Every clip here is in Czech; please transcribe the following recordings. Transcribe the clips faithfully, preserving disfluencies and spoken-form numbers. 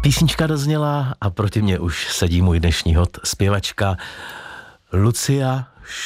Písnička dozněla a proti mě už sedí můj dnešní hot, zpěvačka Lucia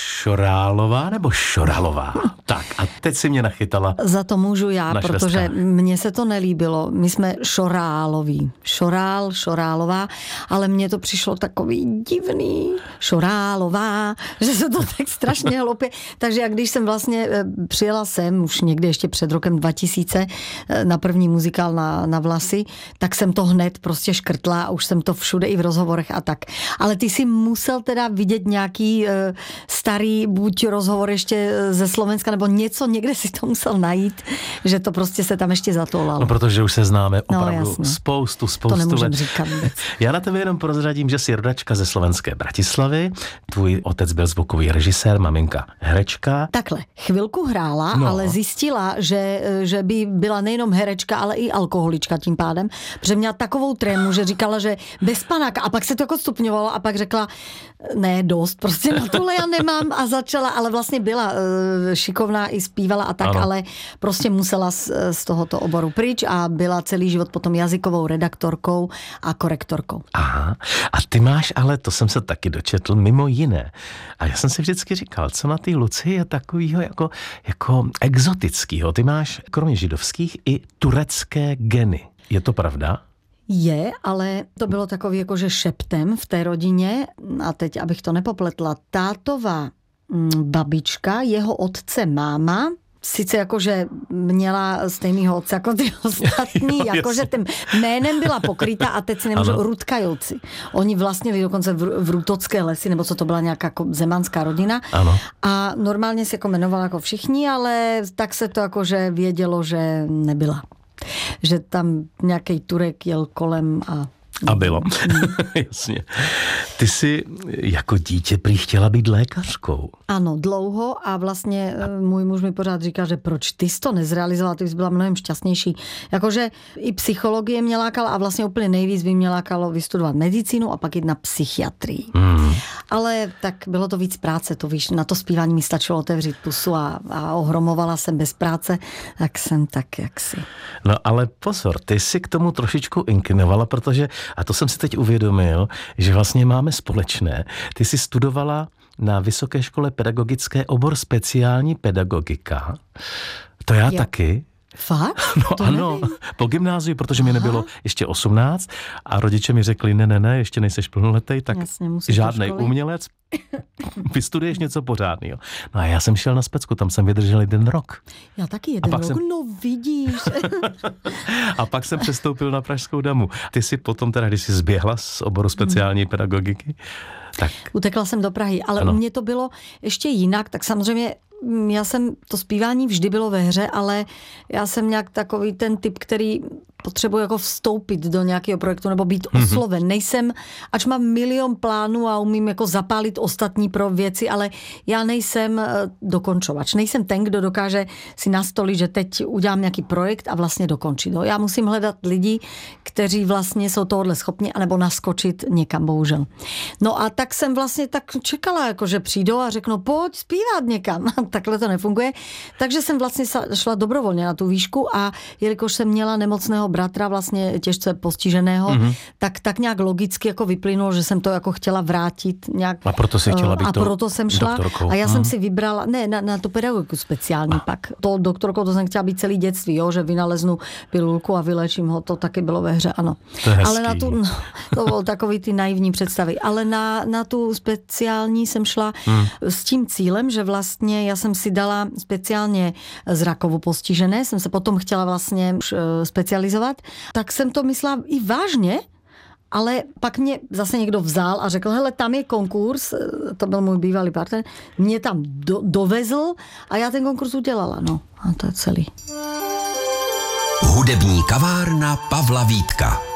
Šorálová nebo Šoralová. Tak a teď si mě nachytala. Za to můžu já, na protože švestkách. mně se to nelíbilo. My jsme Šoráloví. Šorál, Šorálová, ale mně to přišlo takový divný. Šorálová, že se to tak strašně hloupě. Takže jak když jsem vlastně přijela sem, už někdy ještě před rokem dva tisíce, na první muzikál na, na Vlasy, tak jsem to hned prostě škrtla a už jsem to všude i v rozhovorech a tak. Ale ty si musel teda vidět nějaký starý buď rozhovor ještě ze Slovenska, nebo něco, někde si to musel najít, že to prostě se tam ještě zatolalo. No, protože už se známe opravdu no, spoustu, spoustu to nemůžem let. říkat vůbec. Já na tebe jenom prozradím, že jsi rodačka ze slovenské Bratislavy, tvůj otec byl zvukový režisér, maminka herečka. Takhle, chvilku hrála, No. ale zjistila, že, že by byla nejenom herečka, ale i alkoholička tím pádem, protože měla takovou trému, že říkala, že bez panáka a pak se to jako stupňovalo a pak řekla, ne, dost, prostě na tohle já nemám a začala, ale vlastně byla uh, šikovná i zpívala a tak, ano. ale prostě musela z, z tohoto oboru pryč a byla celý život potom jazykovou redaktorkou a korektorkou. Aha. A ty máš, ale to jsem se taky dočetl, mimo jiné. A já jsem si vždycky říkal, co na té Lucii je takovýho jako, jako exotického. Ty máš kromě židovských i turecké geny. Je to pravda? Je, ale to bylo takový jakože šeptem v té rodině a teď, abych to nepopletla, tátová babička, jeho otce máma, sice jakože měla stejného otce jako ty ostatní, Jo, jakože tím jménem byla pokryta a teď si nemůžu, ano. Rutkajovci. Oni vlastnili dokonce v, v Rutocké lesy, nebo co to byla nějaká jako zemanská rodina. Ano. A normálně se jako jmenovala jako všichni, ale tak se to jakože vědělo, že nebyla. Že tam nějaký Turek jel kolem a... A bylo. Jasně. Ty jsi jako dítě prý chtěla být lékařkou. Ano, dlouho a vlastně můj muž mi pořád říká, že proč ty jsi to nezrealizovala, ty jsi byla mnohem šťastnější. Jakože i psychologie mě lákala a vlastně úplně nejvíc by mě lákalo vystudovat medicínu a pak jít na psychiatrii. Hmm. Ale tak bylo to víc práce, to víš, na to zpívání mi stačilo otevřít pusu a, a ohromovala jsem bez práce, tak jsem tak jaksi. No ale pozor, ty jsi k tomu trošičku inklinovala, protože, a to jsem si teď uvědomil, že vlastně máme společné. Ty jsi studovala na Vysoké škole pedagogické obor speciální pedagogika. To já Jo. taky. Fakt? No To ano, nevím. po gymnáziu, protože mi nebylo ještě osmnáct a rodiče mi řekli, ne, ne, ne, ještě nejseš plnoletej, tak Jasně, musíš do žádnej školy. umělec, vystuduješ něco pořádného. No a já jsem šel na Specku, tam jsem vydržel jeden rok. Já taky jeden pak rok, jsem- no vidíš. A pak jsem přestoupil na Pražskou damu. Ty si potom teda, když jsi zběhla z oboru speciální hmm. pedagogiky, tak... Utekla jsem do Prahy, ale Ano. u mě to bylo ještě jinak, tak samozřejmě já jsem, to zpívání vždy bylo ve hře, ale já jsem nějak takový ten typ, který potřebuje jako vstoupit do nějakého projektu nebo být mm-hmm. osloven. Nejsem, ač mám milion plánů a umím jako zapálit ostatní pro věci, ale já nejsem dokončovač. Nejsem ten, kdo dokáže si nastolit, že teď udělám nějaký projekt a vlastně dokončit. No, já musím hledat lidi, kteří vlastně jsou tohohle schopni, anebo naskočit někam, bohužel. No a tak jsem vlastně tak čekala, jako že přijdou a řeknou, pojď zpívat někam. Takhle to nefunguje. Takže jsem vlastně šla dobrovolně na tu výšku a jelikož jsem měla nemocného bratra, vlastně těžce postiženého, mm-hmm. tak, tak nějak logicky jako vyplynulo, že jsem to jako chtěla vrátit nějak. A proto si chtěla být a proto jsem šla doktorkou. a já mm. jsem si vybrala, ne, na, na tu pedagogiku speciální pak. To doktorkou, to jsem chtěla být celý dětství, jo, že vynaleznu pilulku a vylečím ho, to taky bylo ve hře, ano. To je Ale hezký. na tu, no, to bylo takový ty naivní představy. Ale na, na tu speciální jsem šla mm. s tím cílem, že vlastně já jsem si dala speciálně zrakovo postižené, jsem se potom chtěla vlastně specializovat, tak jsem to myslela i vážně, ale pak mě zase někdo vzal a řekl, hele, tam je konkurs, to byl můj bývalý partner, mě tam do, dovezl a já ten konkurs udělala, no. A to je celý. Hudební kavárna Pavla Vítka.